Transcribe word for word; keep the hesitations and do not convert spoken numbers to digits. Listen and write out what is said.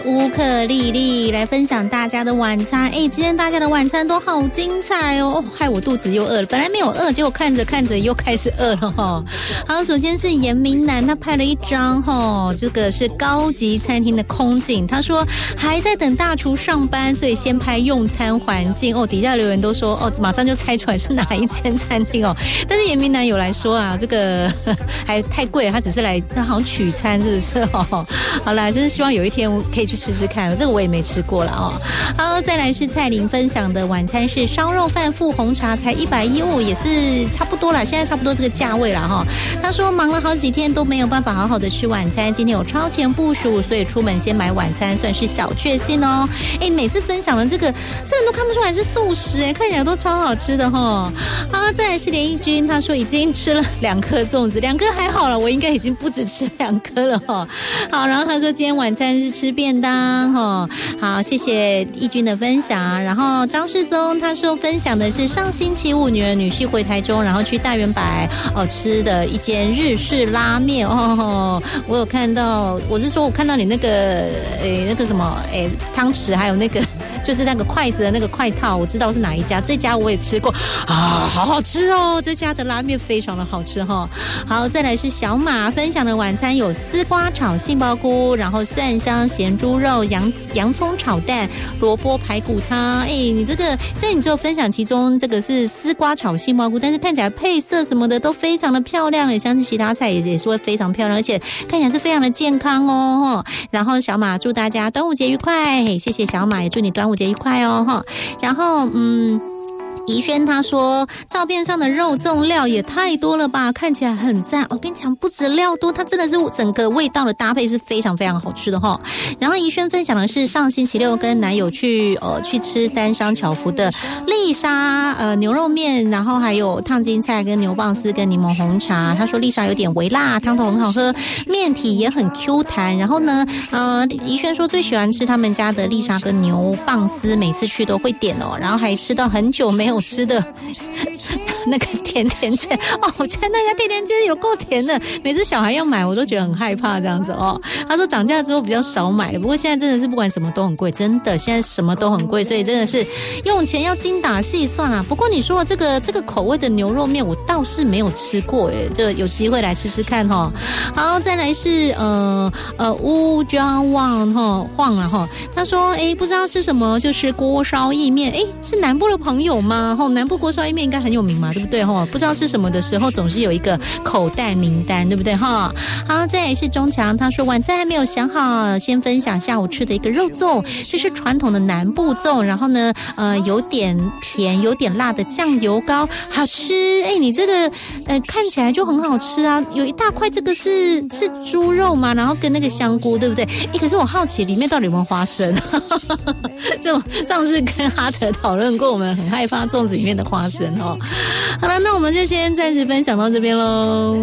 乌克丽丽来分享大家的晚餐。哎，今天大家的晚餐都好精彩哦，哦害我肚子又饿了。本来没有饿，结果看着看着又开始饿了哈、哦。好，首先是严明南，他拍了一张哈、哦，这个是高级餐厅的空景。他说还在等大厨上班，所以先拍用餐环境哦。底下留言都说哦，马上就猜出来是哪一间餐厅哦。但是严明南有来说啊，这个呵还太贵了，他只是来他好像取餐，是不是哦？好啦，真是希望有一天可以去吃吃看，这个我也没吃过了哦。好，再来是蔡琳分享的晚餐是烧肉饭附红茶，才一百一哦，也是差不多啦，现在差不多这个价位啦哈。他说忙了好几天都没有办法好好的吃晚餐，今天有超前部署，所以出门先买晚餐，算是小确幸哦。哎，每次分享了这个，这人都看不出来是素食哎，看起来都超好吃的哈。好，再来是连义君，他说已经吃了两颗粽子，两颗还好了，我应该已经不止吃两颗了哈。好，然后他说今天晚餐是吃便当哈。好，谢谢义君的分享。然后张世宗他说分享的是上星期五女儿女婿回台中，然后去大圆柏哦吃的一间日式拉面哦。我有看到，我是说我看到你那个诶那个什么诶汤匙，还有那个就是那个筷子的那个筷套，我知道是哪一家，这家我也吃过啊，好好吃哦，这家的拉面非常的好吃哈、哦。好，再来是小马分享的晚餐有丝瓜炒杏鲍菇，然后蒜香咸猪肉、洋洋葱炒蛋、萝卜排骨汤。哎，你这个虽然你只有分享其中这个是丝瓜炒杏鲍菇，但是看起来配色什么的都非常的漂亮，也相信其他菜也也是会非常漂亮，而且看起来是非常的健康哦。然后小马祝大家端午节愉快，谢谢小马，也祝你端午节愉快哦哈。然后嗯。怡轩他说照片上的肉粽料也太多了吧，看起来很赞。我跟你讲，不止料多，它真的是整个味道的搭配是非常非常好吃的齁。然后怡轩分享的是上星期六跟男友去呃去吃三商巧福的丽莎呃牛肉面，然后还有烫金菜跟牛蒡丝跟柠檬红茶。他说丽莎有点微辣，汤头很好喝，面体也很 Q 弹。然后呢呃怡轩说最喜欢吃他们家的丽莎跟牛蒡丝，每次去都会点哦，然后还吃到很久没有吃的那个甜甜圈哦，我觉得那家甜甜圈有够甜的，每次小孩要买我都觉得很害怕这样子哦。他说涨价之后比较少买了，不过现在真的是不管什么都很贵，真的现在什么都很贵，所以真的是用钱要精打细算啦。不过你说这个这个口味的牛肉面我倒是没有吃过耶，就有机会来吃吃看哈。好，再来是呃呃乌江旺哈晃了哈，他说哎不知道是什么，就是锅烧意面，哎是南部的朋友吗？吼，南部锅烧意面应该很有名嘛，对不对？吼，不知道是什么的时候，总是有一个口袋名单，对不对？哈，好，再来是中强，他说晚餐还没有想好，先分享下午吃的一个肉粽，这是传统的南部粽，然后呢，呃，有点甜，有点辣的酱油膏，好吃。哎，你这个呃看起来就很好吃啊，有一大块这个是是猪肉嘛，然后跟那个香菇，对不对？哎，可是我好奇里面到底有没有花生？这种上次跟哈德讨论过，我们很害怕粽子里面的花生哦。好了，那我们就先暂时分享到这边喽。